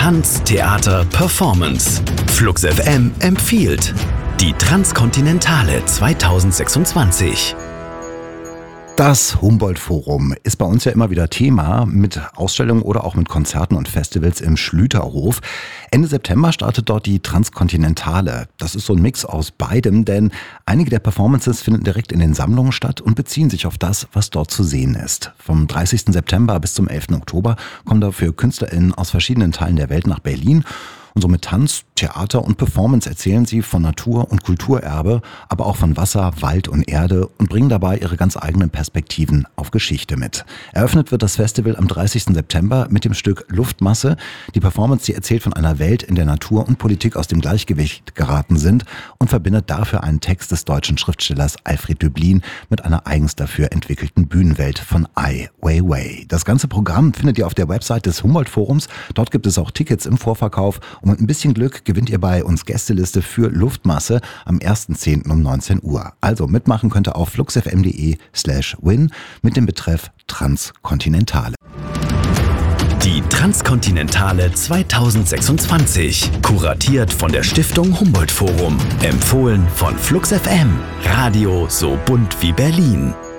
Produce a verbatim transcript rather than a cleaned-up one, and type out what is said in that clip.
Tanz, Theater, Performance. Flux F M empfiehlt die Transkontinentale zweitausendsechsundzwanzig. Das Humboldt-Forum ist bei uns ja immer wieder Thema mit Ausstellungen oder auch mit Konzerten und Festivals im Schlüterhof. Ende September startet dort die Transkontinentale. Das ist so ein Mix aus beidem, denn einige der Performances finden direkt in den Sammlungen statt und beziehen sich auf das, was dort zu sehen ist. Vom dreißigsten September bis zum elften Oktober kommen dafür KünstlerInnen aus verschiedenen Teilen der Welt nach Berlin. Und so mit Tanz, Theater und Performance erzählen sie von Natur- und Kulturerbe, aber auch von Wasser, Wald und Erde und bringen dabei ihre ganz eigenen Perspektiven auf Geschichte mit. Eröffnet wird das Festival am dreißigsten September mit dem Stück Luftmasse. Die Performance, die erzählt von einer Welt, in der Natur und Politik aus dem Gleichgewicht geraten sind und verbindet dafür einen Text des deutschen Schriftstellers Alfred Döblin mit einer eigens dafür entwickelten Bühnenwelt von Ai Weiwei. Das ganze Programm findet ihr auf der Website des Humboldt-Forums. Dort gibt es auch Tickets im Vorverkauf. Und mit ein bisschen Glück gewinnt ihr bei uns Gästeliste für Luftmasse am ersten zehnten um neunzehn Uhr. Also mitmachen könnt ihr auf fluxfm.de slash win mit dem Betreff Transkontinentale. Die Transkontinentale zweitausendsechsundzwanzig. Kuratiert von der Stiftung Humboldt Forum. Empfohlen von Flux F M. Radio so bunt wie Berlin.